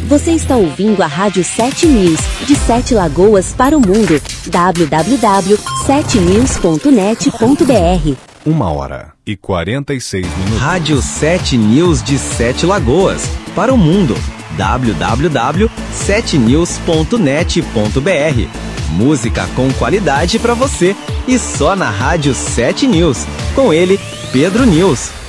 Você está ouvindo a Rádio 7 News, de 7 Lagoas para o mundo. www.7news.net.br 1h46. Rádio 7 News de 7 Lagoas para o mundo. www.7news.net.br Música com qualidade para você e só na Rádio 7 News. Com ele, Pedro News.